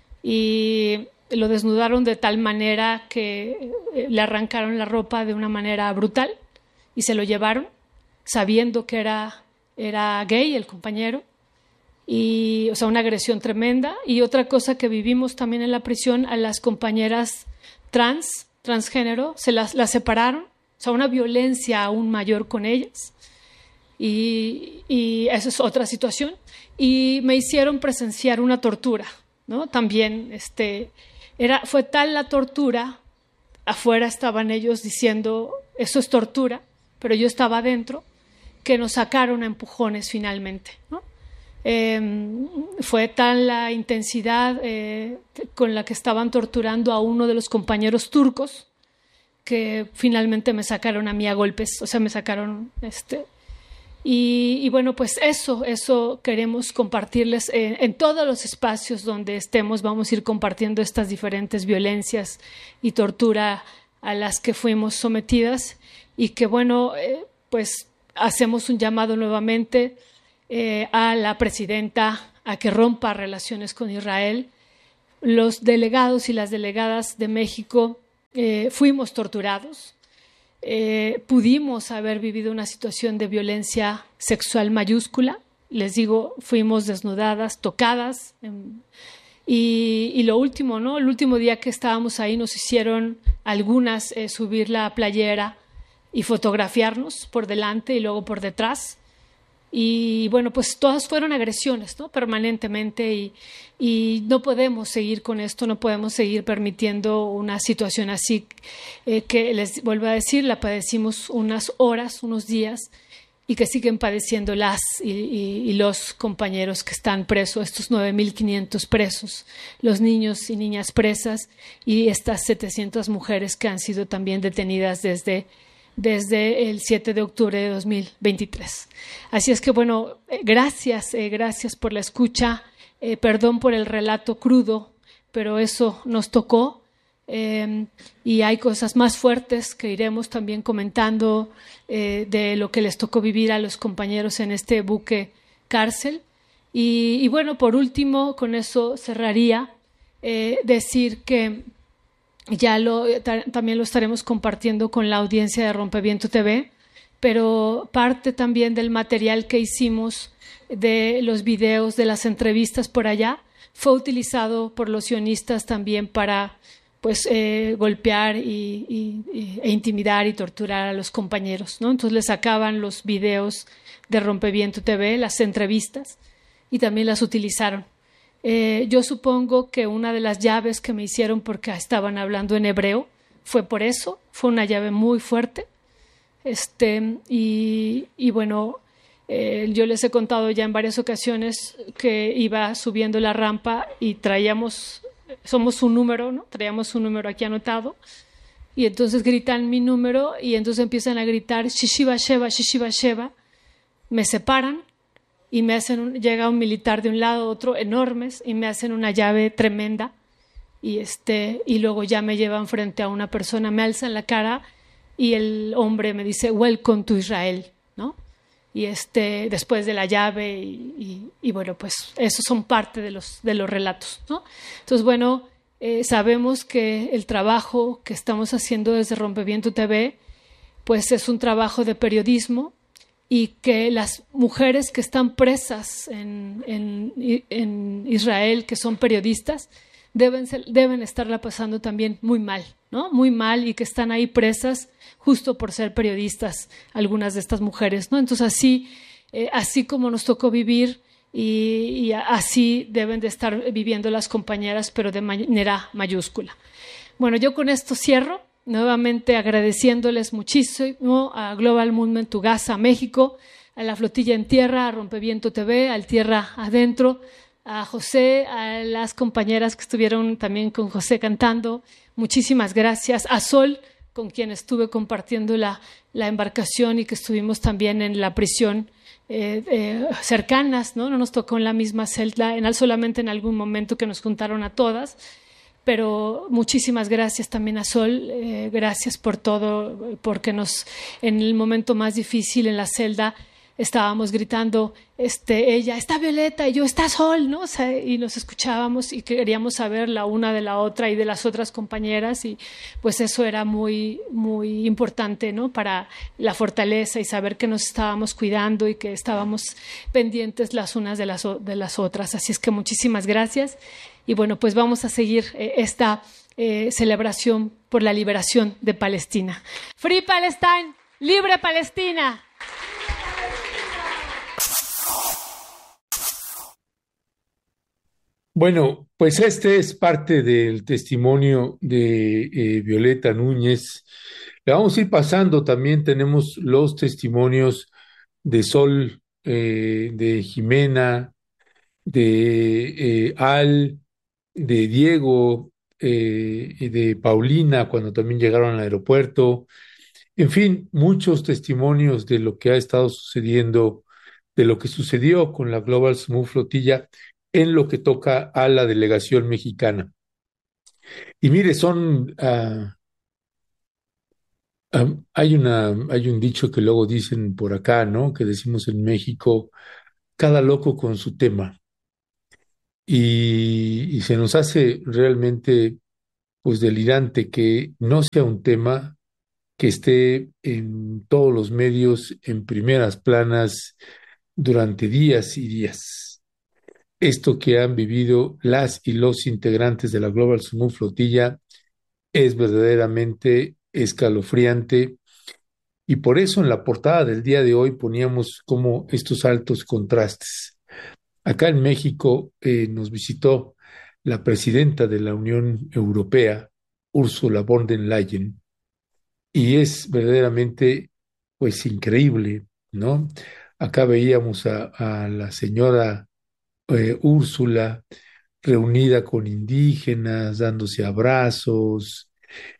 Speaker 12: y lo desnudaron de tal manera que le arrancaron la ropa de una manera brutal y se lo llevaron, sabiendo que era, era gay el compañero. Y, o sea, una agresión tremenda. Y otra cosa que vivimos también en la prisión, a las compañeras trans, transgénero, se las, las separaron, o sea, una violencia aún mayor con ellas, y, y esa es otra situación, y me hicieron presenciar una tortura, ¿no? También, este, era, fue tal la tortura, afuera estaban ellos diciendo, eso es tortura, pero yo estaba adentro, que nos sacaron a empujones finalmente, ¿no? Eh, fue tal la intensidad eh, con la que estaban torturando a uno de los compañeros turcos que finalmente me sacaron a mí a golpes, o sea, me sacaron este... Y, y bueno, pues eso, eso queremos compartirles en, en todos los espacios donde estemos. Vamos a ir compartiendo estas diferentes violencias y tortura a las que fuimos sometidas y que bueno, eh, pues hacemos un llamado nuevamente eh, a la presidenta a que rompa relaciones con Israel. Los delegados y las delegadas de México eh, fuimos torturados. Eh, pudimos haber vivido una situación de violencia sexual mayúscula. Les digo, fuimos desnudadas, tocadas. En, y, y lo último, ¿no? El último día que estábamos ahí nos hicieron algunas eh, subir la playera y fotografiarnos por delante y luego por detrás. Y bueno, pues todas fueron agresiones, ¿no? Permanentemente y, y no podemos seguir con esto, no podemos seguir permitiendo una situación así eh, que les vuelvo a decir, la padecimos unas horas, unos días y que siguen padeciendo las y, y, y los compañeros que están presos, estos nueve mil quinientos presos, los niños y niñas presas y estas setecientas mujeres que han sido también detenidas desde desde el siete de octubre de dos mil veintitrés. Así es que, bueno, eh, gracias, eh, gracias por la escucha, eh, perdón por el relato crudo, pero eso nos tocó eh, y hay cosas más fuertes que iremos también comentando eh, de lo que les tocó vivir a los compañeros en este buque cárcel. Y, y bueno, por último, con eso cerraría, eh, decir que ya lo, también lo estaremos compartiendo con la audiencia de Rompeviento T V, pero parte también del material que hicimos de los videos de las entrevistas por allá fue utilizado por los sionistas también para pues eh, golpear y, y, e intimidar y torturar a los compañeros, ¿no? Entonces les sacaban los videos de Rompeviento T V, las entrevistas, y también las utilizaron. Eh, yo supongo que una de las llaves que me hicieron porque estaban hablando en hebreo fue por eso, fue una llave muy fuerte. Este, y, y bueno, eh, yo les he contado ya en varias ocasiones que iba subiendo la rampa y traíamos, somos un número, ¿no? Traíamos un número aquí anotado y entonces gritan mi número y entonces empiezan a gritar Shishiva Sheva, Shishiva Sheva, me separan. Y me hacen un, llega un militar de un lado, otro enormes, y me hacen una llave tremenda. Y, este, y luego ya me llevan frente a una persona, me alzan la cara y el hombre me dice, welcome to Israel, ¿no? Y este, después de la llave, y, y, y bueno, pues esos son parte de los, de los relatos, ¿no? Entonces, bueno, eh, sabemos que el trabajo que estamos haciendo desde Rompeviento T V, pues es un trabajo de periodismo, y que las mujeres que están presas en, en, en Israel, que son periodistas, deben, ser, deben estarla pasando también muy mal, ¿no? Muy mal, y que están ahí presas justo por ser periodistas, algunas de estas mujeres, ¿no? Entonces así, eh, así como nos tocó vivir, y, y así deben de estar viviendo las compañeras, pero de manera mayúscula. Bueno, yo con esto cierro. Nuevamente agradeciéndoles muchísimo a Global Movement to Gaza, a México, a la Flotilla en Tierra, a Rompeviento T V, al Tierra Adentro, a José, a las compañeras que estuvieron también con José cantando. Muchísimas gracias. A Sol, con quien estuve compartiendo la, la embarcación y que estuvimos también en la prisión eh, eh, cercanas, ¿no? No nos tocó en la misma celda, en, solamente en algún momento que nos juntaron a todas. Pero muchísimas gracias también a Sol, eh, gracias por todo, porque nos, en el momento más difícil en la celda estábamos gritando, este, ella, está Violeta, y yo, está Sol, ¿no? O sea, y nos escuchábamos y queríamos saber la una de la otra y de las otras compañeras, y pues eso era muy, muy importante, ¿no? Para la fortaleza y saber que nos estábamos cuidando y que estábamos pendientes las unas de las, de las otras. Así es que muchísimas gracias. Y bueno, pues vamos a seguir eh, esta eh, celebración por la liberación de Palestina. Free Palestine, libre Palestina.
Speaker 11: Bueno, pues este es parte del testimonio de eh, Violeta Núñez. Le vamos a ir pasando, también tenemos los testimonios de Sol, eh, de Jimena, de eh, Al, de Diego, eh, y de Paulina cuando también llegaron al aeropuerto. En fin, muchos testimonios de lo que ha estado sucediendo, de lo que sucedió con la Global Smooth Flotilla en lo que toca a la delegación mexicana. Y mire, son... Uh, um, hay una, hay un dicho que luego dicen por acá, ¿no? Que decimos en México, cada loco con su tema. Y, y se nos hace realmente, pues, delirante que no sea un tema que esté en todos los medios, en primeras planas, durante días y días. Esto que han vivido las y los integrantes de la Global Smooth Flotilla es verdaderamente escalofriante, y por eso en la portada del día de hoy poníamos como estos altos contrastes. Acá en México eh, nos visitó la presidenta de la Unión Europea, Ursula von der Leyen, y es verdaderamente, pues, increíble, ¿no? Acá veíamos a, a la señora eh, Úrsula reunida con indígenas, dándose abrazos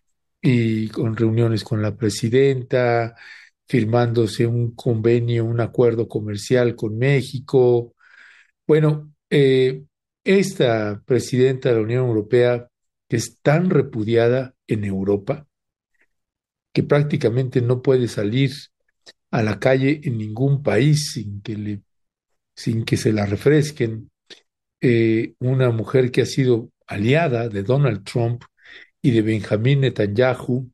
Speaker 11: y con reuniones con la presidenta, firmándose un convenio, un acuerdo comercial con México. Bueno, eh, esta presidenta de la Unión Europea, que es tan repudiada en Europa, que prácticamente no puede salir a la calle en ningún país sin que, le, sin que se la refresquen, eh, una mujer que ha sido aliada de Donald Trump y de Benjamín Netanyahu,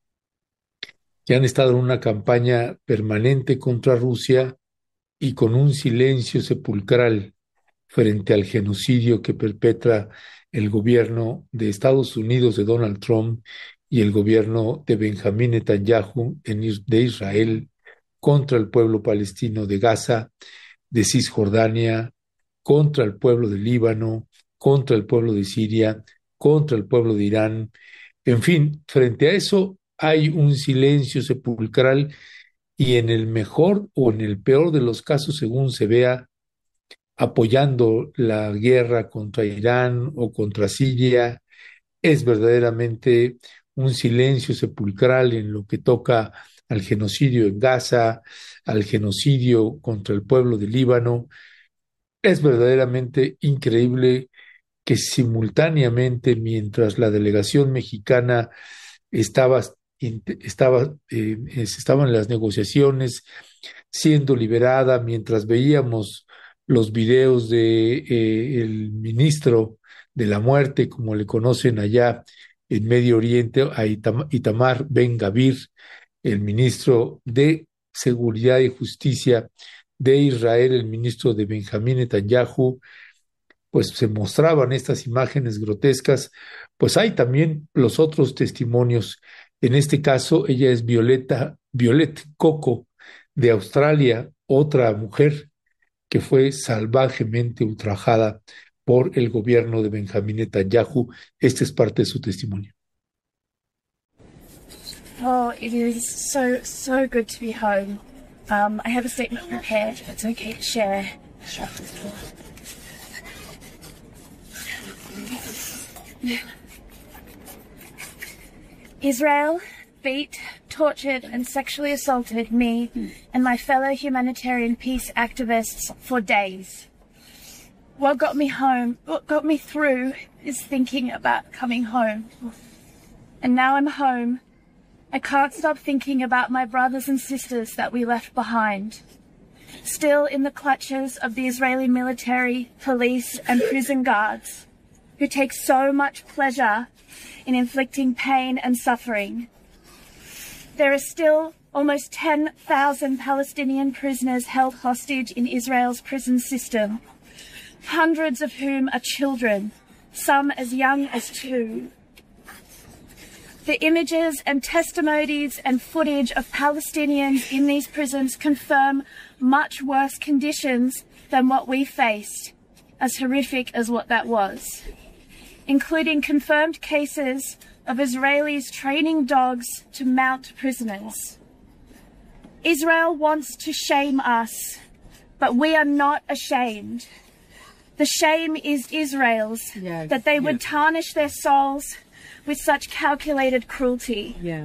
Speaker 11: que han estado en una campaña permanente contra Rusia y con un silencio sepulcral frente al genocidio que perpetra el gobierno de Estados Unidos de Donald Trump y el gobierno de Benjamín Netanyahu en, de Israel contra el pueblo palestino de Gaza, de Cisjordania, contra el pueblo de Líbano, contra el pueblo de Siria, contra el pueblo de Irán. En fin, frente a eso hay un silencio sepulcral, y en el mejor o en el peor de los casos, según se vea, apoyando la guerra contra Irán o contra Siria, es verdaderamente un silencio sepulcral en lo que toca al genocidio en Gaza, al genocidio contra el pueblo de Líbano. Es verdaderamente increíble que simultáneamente, mientras la delegación mexicana estaba, estaba, eh, estaban en las negociaciones siendo liberada, mientras veíamos los videos de eh, el ministro de la muerte, como le conocen allá en Medio Oriente, a Itam- Itamar Ben-Gavir, el ministro de Seguridad y Justicia de Israel, el ministro de Benjamín Netanyahu, pues se mostraban estas imágenes grotescas. Pues hay también los otros testimonios. En este caso, ella es Violeta, Violet Coco, de Australia, otra mujer que fue salvajemente ultrajada por el gobierno de Benjamín Netanyahu. Este es parte de su testimonio.
Speaker 13: Oh, it is so, so good to be home. Um, I have a statement prepared. It's okay to share. Sure. Israel beat, tortured and sexually assaulted me and my fellow humanitarian peace activists for days. What got me home, what got me through is thinking about coming home. And now I'm home. I can't stop thinking about my brothers and sisters that we left behind, still in the clutches of the Israeli military, police and prison guards, who take so much pleasure in inflicting pain and suffering. There are still almost ten thousand Palestinian prisoners held hostage in Israel's prison system, hundreds of whom are children, some as young as two. The images and testimonies and footage of Palestinians in these prisons confirm much worse conditions than what we faced, as horrific as what that was, including confirmed cases of Israelis training dogs to mount prisoners. Israel wants to shame us, but we are not ashamed. The shame is Israel's, yes. that they would yes. tarnish their souls with such calculated cruelty. Yes.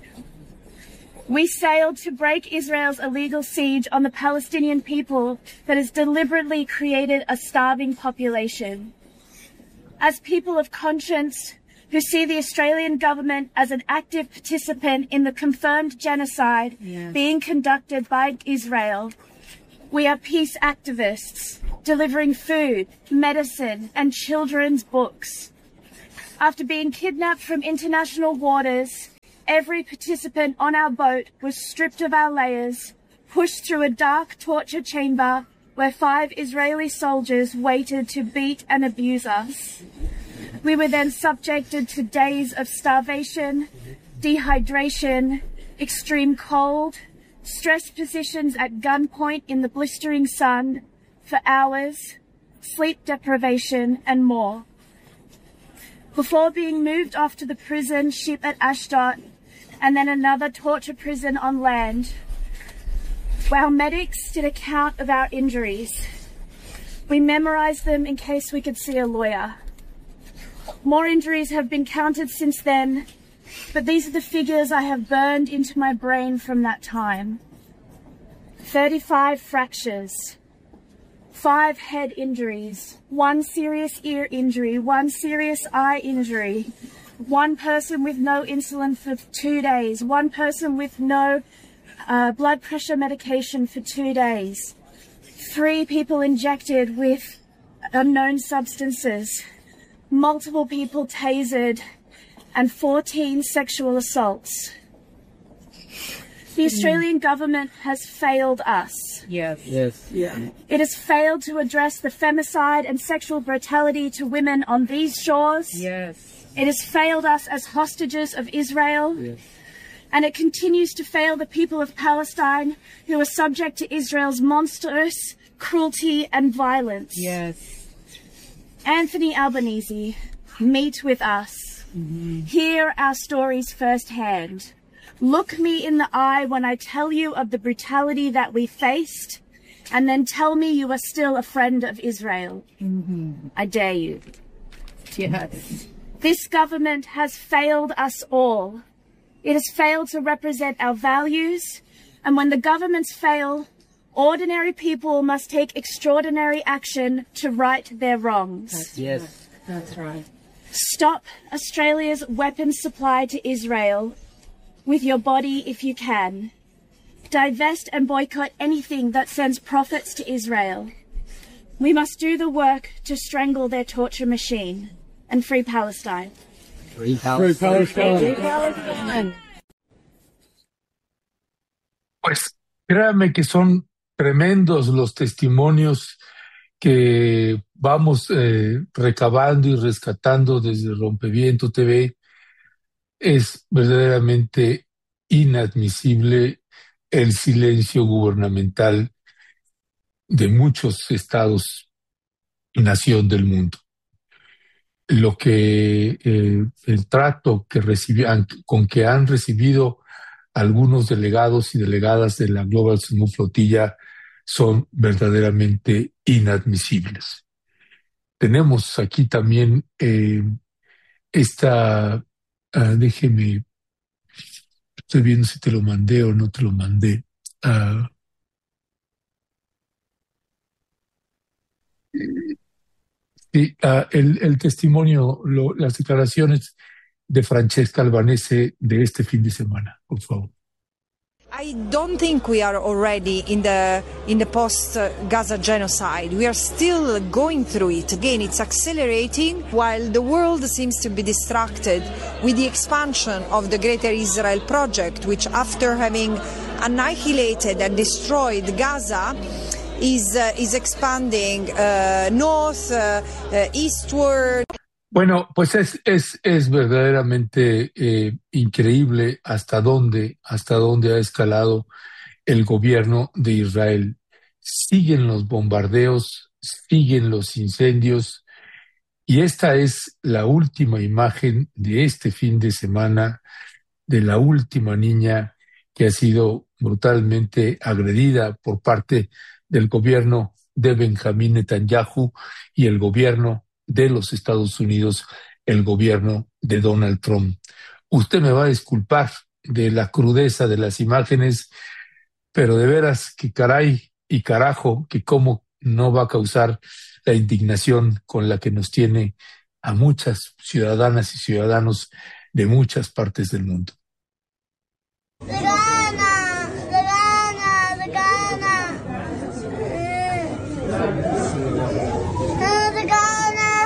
Speaker 13: We sailed to break Israel's illegal siege on the Palestinian people that has deliberately created a starving population. As people of conscience who see the Australian government as an active participant in the confirmed genocide yes. being conducted by Israel, we are peace activists, delivering food, medicine, and children's books. After being kidnapped from international waters, every participant on our boat was stripped of our layers, pushed through a dark torture chamber where five Israeli soldiers waited to beat and abuse us. We were then subjected to days of starvation, dehydration, extreme cold, stress positions at gunpoint in the blistering sun for hours, sleep deprivation, and more. Before being moved off to the prison ship at Ashdod, and then another torture prison on land, our medics did a count of our injuries. We memorized them in case we could see a lawyer. More injuries have been counted since then, but these are the figures I have burned into my brain from that time. thirty-five fractures, five head injuries, one serious ear injury, one serious eye injury, one person with no insulin for two days, one person with no uh, blood pressure medication for two days, three people injected with unknown substances, multiple people tasered, and fourteen sexual assaults. The Australian government has failed us.
Speaker 14: Yes. Yes. Yeah.
Speaker 13: It has failed to address the femicide and sexual brutality to women on these shores.
Speaker 14: Yes.
Speaker 13: It has failed us as hostages of Israel.
Speaker 14: Yes.
Speaker 13: And it continues to fail the people of Palestine who are subject to Israel's monstrous cruelty and violence.
Speaker 14: Yes.
Speaker 13: Anthony Albanese, meet with us.
Speaker 14: Mm-hmm.
Speaker 13: Hear our stories firsthand. Look me in the eye when I tell you of the brutality that we faced, and then tell me you are still a friend of Israel.
Speaker 14: Mm-hmm.
Speaker 13: I dare you.
Speaker 14: Yes.
Speaker 13: This government has failed us all. It has failed to represent our values, and when the governments fail, ordinary people must take extraordinary action to right their wrongs.
Speaker 14: That's yes. That's right.
Speaker 13: Stop Australia's weapons supply to Israel with your body if you can. Divest and boycott anything that sends profits to Israel. We must do the work to strangle their torture machine and free Palestine.
Speaker 14: Free Palestine. Free Palestine.
Speaker 11: Pues créanme que son tremendos los testimonios que vamos eh, recabando y rescatando desde Rompeviento T V. Es verdaderamente inadmisible el silencio gubernamental de muchos estados y nación del mundo. Lo que eh, el trato que recibían, con que han recibido algunos delegados y delegadas de la Global Smooth Flotilla son verdaderamente inadmisibles. Tenemos aquí también eh, esta, uh, déjeme, estoy viendo si te lo mandé o no te lo mandé. Uh, sí, uh, el, el testimonio, lo, las declaraciones de Francesca Albanese de este fin de semana, por favor.
Speaker 15: I don't think we are already in the in the post-Gaza genocide. We are still going through it. Again, it's accelerating while the world seems to be distracted with the expansion of the Greater Israel Project, which after having annihilated and destroyed Gaza, is, uh, is expanding uh, north, uh, uh, eastward.
Speaker 11: Bueno, pues es, es, es verdaderamente eh, increíble hasta dónde, hasta dónde ha escalado el gobierno de Israel. Siguen los bombardeos, siguen los incendios, y esta es la última imagen de este fin de semana de la última niña que ha sido brutalmente agredida por parte del gobierno de Benjamín Netanyahu y el gobierno de los Estados Unidos, el gobierno de Donald Trump. Usted me va a disculpar de la crudeza de las imágenes, pero de veras que caray y carajo, que cómo no va a causar la indignación con la que nos tiene a muchas ciudadanas y ciudadanos de muchas partes del mundo.
Speaker 16: Vegana, vegana, vegana. Vegana.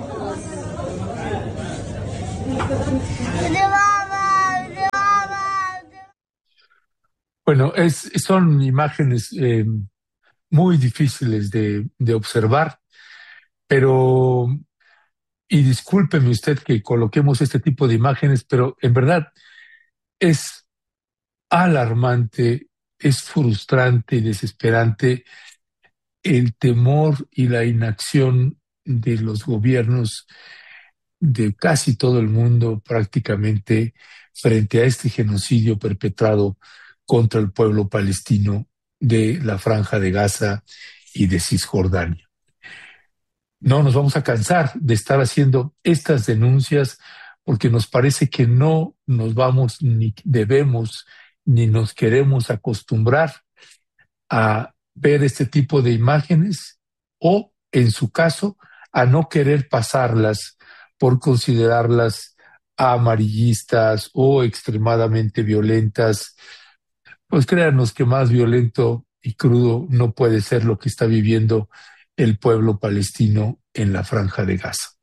Speaker 11: Bueno, es, son imágenes eh, muy difíciles de, de observar, pero, y discúlpeme usted que coloquemos este tipo de imágenes, pero en verdad es alarmante, es frustrante y desesperante el temor y la inacción de los gobiernos de casi todo el mundo prácticamente frente a este genocidio perpetrado contra el pueblo palestino de la Franja de Gaza y de Cisjordania. No nos vamos a cansar de estar haciendo estas denuncias porque nos parece que no nos vamos ni debemos ni nos queremos acostumbrar a ver este tipo de imágenes o, en su caso, a no querer pasarlas por considerarlas amarillistas o extremadamente violentas. Pues créanos que más violento y crudo no puede ser lo que está viviendo el pueblo palestino en la Franja de Gaza.